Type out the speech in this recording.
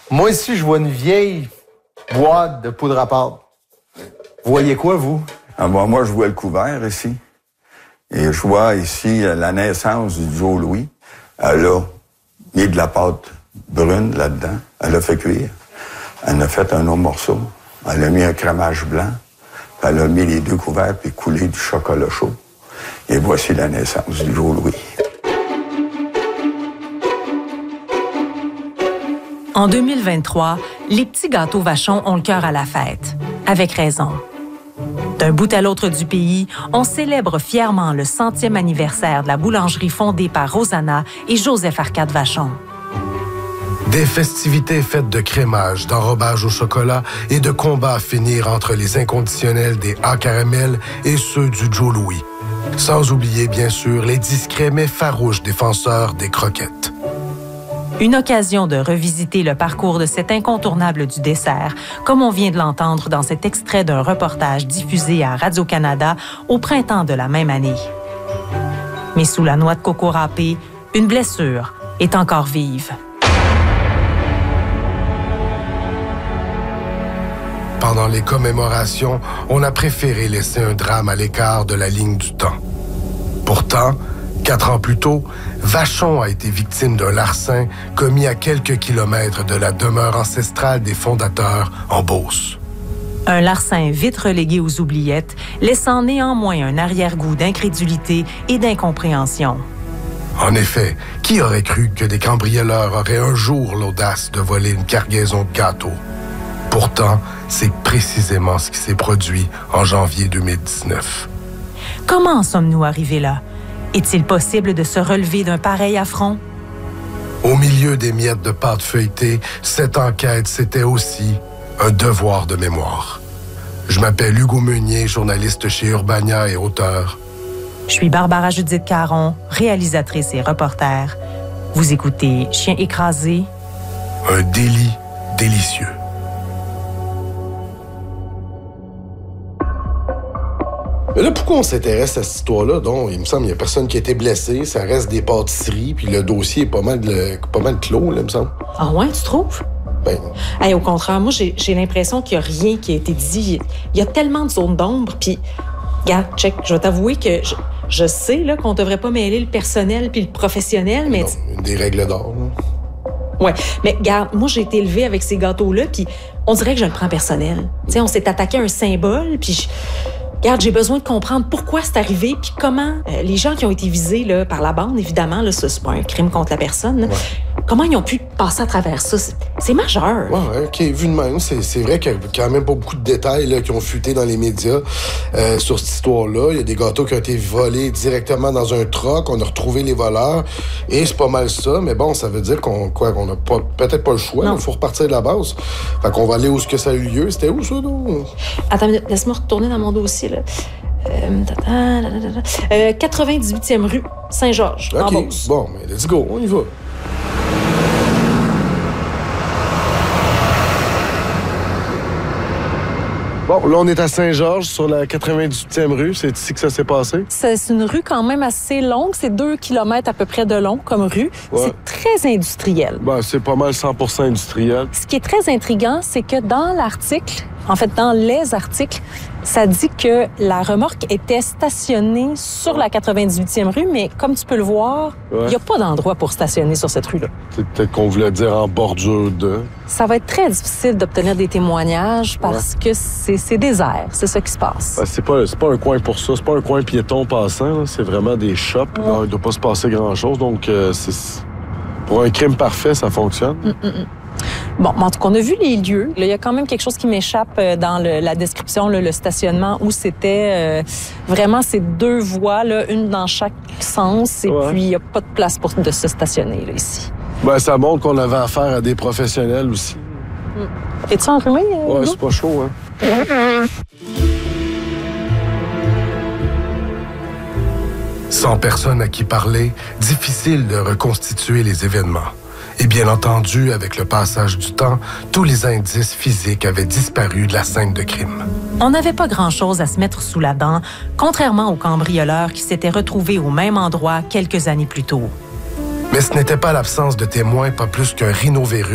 Moi, ici, je vois une vieille boîte de poudre à pâte. Vous voyez quoi, vous? Ah, bon, moi, je vois le couvert ici. Et je vois ici la naissance du Joe Louis. Elle a mis de la pâte brune là-dedans. Elle a fait cuire. Elle a fait un autre morceau. Elle a mis un crémage blanc. Puis elle a mis les 2 couverts puis coulé du chocolat chaud. Et voici la naissance du Joe Louis. En 2023, les petits gâteaux Vachon ont le cœur à la fête. Avec raison. D'un bout à l'autre du pays, on célèbre fièrement le 100e anniversaire de la boulangerie fondée par Rosanna et Joseph Arcade Vachon. Des festivités faites de crémage, d'enrobage au chocolat et de combats à finir entre les inconditionnels des A caramel et ceux du Joe Louis. Sans oublier, bien sûr, les discrets mais farouches défenseurs des croquettes. Une occasion de revisiter le parcours de cet incontournable du dessert, comme on vient de l'entendre dans cet extrait d'un reportage diffusé à Radio-Canada au printemps de la même année. Mais sous la noix de coco râpée, une blessure est encore vive. Pendant les commémorations, on a préféré laisser un drame à l'écart de la ligne du temps. Pourtant, 4 ans plus tôt, Vachon a été victime d'un larcin commis à quelques kilomètres de la demeure ancestrale des fondateurs en Beauce. Un larcin vite relégué aux oubliettes, laissant néanmoins un arrière-goût d'incrédulité et d'incompréhension. En effet, qui aurait cru que des cambrioleurs auraient un jour l'audace de voler une cargaison de gâteaux? Pourtant, c'est précisément ce qui s'est produit en janvier 2019. Comment en sommes-nous arrivés là? Est-il possible de se relever d'un pareil affront? Au milieu des miettes de pâte feuilletée, cette enquête, c'était aussi un devoir de mémoire. Je m'appelle Hugo Meunier, journaliste chez Urbania et auteur. Je suis Barbara Judith Caron, réalisatrice et reporter. Vous écoutez Chien écrasé. Un délit délicieux. Mais là, pourquoi on s'intéresse à cette histoire-là? Donc, il me semble qu'il n'y a personne qui a été blessé, ça reste des pâtisseries, puis le dossier est pas mal clos, là, il me semble. Ah ouais, tu trouves? Ben... Hey, au contraire, moi, j'ai l'impression qu'il n'y a rien qui a été dit. Il y a tellement de zones d'ombre, puis... Regarde, check, je vais t'avouer que je sais là, qu'on devrait pas mêler le personnel puis le professionnel, mais... Non, des règles d'or, là. Ouais, mais regarde, moi, j'ai été élevée avec ces gâteaux-là, puis on dirait que je le prends personnel. Tu sais, on s'est attaqué à un symbole, puis... Regarde, j'ai besoin de comprendre pourquoi c'est arrivé, puis comment les gens qui ont été visés là, par la bande, évidemment, là, ça, c'est pas un crime contre la personne, là, comment ils ont pu passer à travers ça? C'est majeur. Ouais, OK, vu de même, c'est vrai qu'il y a quand même pas beaucoup de détails là, qui ont fuité dans les médias sur cette histoire-là. Il y a des gâteaux qui ont été volés directement dans un troc, on a retrouvé les voleurs, et c'est pas mal ça, mais bon, ça veut dire qu'on a peut-être pas le choix, il faut repartir de la base. Fait qu'on va aller où ça a eu lieu. C'était où, ça, donc? Attends, laisse-moi retourner dans mon dossier, là. 98e rue Saint-Georges, en Beauce. Bon, mais let's go, on y va. Bon, là, on est à Saint-Georges, sur la 98e rue. C'est ici que ça s'est passé? C'est une rue quand même assez longue. C'est 2 kilomètres à peu près de long comme rue. Ouais. C'est très industriel. Ben, c'est pas mal 100% industriel. Ce qui est très intriguant, c'est que dans l'article, en fait, dans les articles, ça dit que la remorque était stationnée sur la 98e rue, mais comme tu peux le voir, il n'y a pas d'endroit pour stationner sur cette rue-là. C'est peut-être qu'on voulait dire en bordure de... Ça va être très difficile d'obtenir des témoignages parce que c'est désert, c'est ça qui se passe. Ben, c'est pas un coin pour ça, c'est pas un coin piéton passant, là. C'est vraiment des shops. Alors, il ne doit pas se passer grand-chose, donc pour un crime parfait, ça fonctionne. Bon, en tout cas, on a vu les lieux. Il y a quand même quelque chose qui m'échappe dans la description, le stationnement, où c'était vraiment ces 2 voies, là, une dans chaque sens, et puis il n'y a pas de place de se stationner là, ici. Ben, ça montre qu'on avait affaire à des professionnels aussi. Es-tu enrhumé? Ouais, c'est pas chaud, hein? Sans personne à qui parler, difficile de reconstituer les événements. Et bien entendu, avec le passage du temps, tous les indices physiques avaient disparu de la scène de crime. On n'avait pas grand-chose à se mettre sous la dent, contrairement aux cambrioleurs qui s'étaient retrouvés au même endroit quelques années plus tôt. Mais ce n'était pas l'absence de témoins, pas plus qu'un rhinovirus